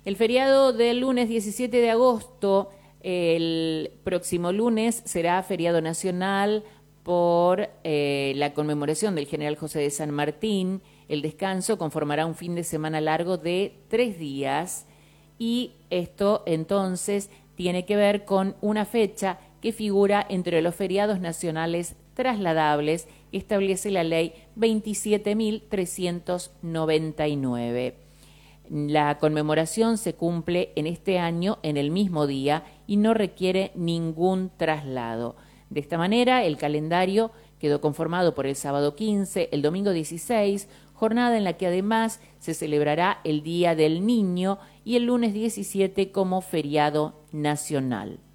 El feriado del lunes 17 de agosto, el próximo lunes, será feriado nacional por la conmemoración del general José de San Martín. El descanso conformará un fin de semana largo de 3 días y esto entonces tiene que ver con una fecha que figura entre los feriados nacionales trasladables que establece la ley 27.399. La conmemoración se cumple en este año en el mismo día y no requiere ningún traslado. De esta manera, el calendario quedó conformado por el sábado 15, el domingo 16, jornada en la que además se celebrará el Día del Niño y el lunes 17 como feriado nacional.